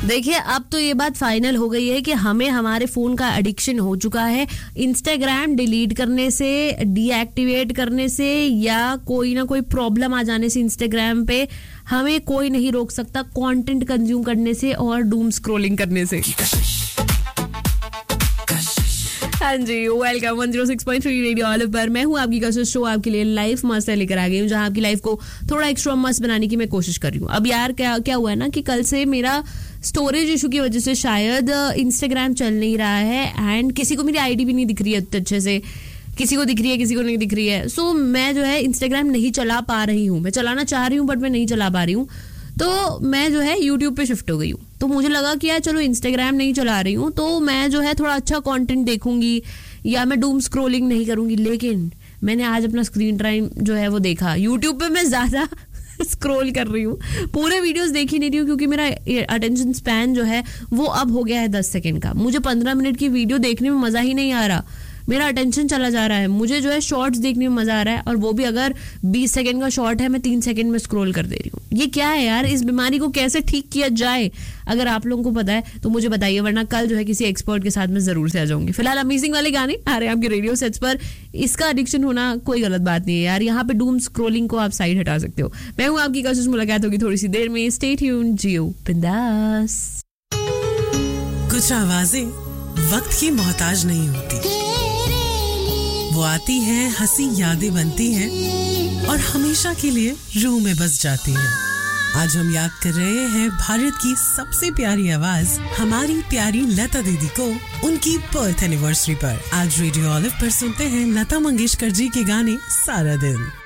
देखिए, अब तो ये बात फाइनल हो गई है कि हमें हमारे फोन का एडिक्शन हो चुका है। इंस्टाग्राम डिलीट करने से, डीएक्टिवेट करने से या कोई ना कोई प्रॉब्लम आ जाने से इंस्टाग्राम पे हमें कोई नहीं रोक सकता कंटेंट कंज्यूम करने से और डूम स्क्रॉलिंग करने से। हाँ जी, वेलकम 106.3 रेडियो ऑलिव पर। मैं हूँ आपकी कशिश, शो आपके लिए लाइफ मस्त लेकर आ गई हूँ, जहाँ आपकी लाइफ को थोड़ा एक्स्ट्रा मस्त बनाने की मैं कोशिश कर रही हूँ। अब यार क्या हुआ है ना कि कल से मेरा स्टोरेज इशू की वजह से शायद इंस्टाग्राम चल नहीं रहा है एंड किसी को मेरी आईडी भी नहीं दिख रही है अच्छे से। किसी को दिख रही है, किसी को नहीं दिख रही है। सो मैं जो है इंस्टाग्राम नहीं चला पा रही हूँ। मैं चलाना चाह रही हूँ बट मैं नहीं चला पा रही हूँ। तो मैं जो है यूट्यूब पे शिफ्ट हो गई हूँ। तो मुझे लगा कि यार चलो इंस्टाग्राम नहीं चला रही हूँ तो मैं जो है थोड़ा अच्छा कंटेंट देखूंगी या मैं डूम स्क्रॉलिंग नहीं करूंगी। लेकिन मैंने आज अपना स्क्रीन टाइम जो है वो देखा। यूट्यूब पे मैं ज्यादा स्क्रॉल कर रही हूँ, पूरे वीडियोस देख ही नहीं रही हूँ क्योंकि मेरा अटेंशन स्पैन जो है वो अब हो गया है 10 सेकंड का। मुझे 15 मिनट की वीडियो देखने में मजा ही नहीं आ रहा, मेरा अटेंशन चला जा रहा है। मुझे जो है शॉर्ट्स देखने में मजा आ रहा है और वो भी अगर 20 सेकंड का शॉर्ट है मैं 3 सेकंड में स्क्रॉल कर दे रही हूँ। ये क्या है यार? इस बीमारी को कैसे ठीक किया जाए? अगर आप लोगों को पता है तो मुझे बताइए, वरना कल जो है किसी एक्सपर्ट के साथ मैं जरूर से आ जाऊंगी। फिलहाल अमेजिंग वाले गाने आ रहे हैं आपके रेडियो सेट्स पर। इसका एडिक्शन होना कोई गलत बात नहीं है यार, यहाँ पे डूम स्क्रॉलिंग को आप साइड हटा सकते हो। मैं हूँ आपकी कशिश, मुलाकात होगी थोड़ी सी देर में। स्टे ट्यून्ड, जियो बिंदास। कुछ आवाजें वक्त की मोहताज नहीं होती, वो आती हैं, हंसी यादें बनती हैं और हमेशा के लिए रूह में बस जाती हैं। आज हम याद कर रहे हैं भारत की सबसे प्यारी आवाज, हमारी प्यारी लता दीदी को उनकी बर्थ एनिवर्सरी पर। आज रेडियो ऑलिव पर सुनते हैं लता मंगेशकर जी के गाने सारा दिन।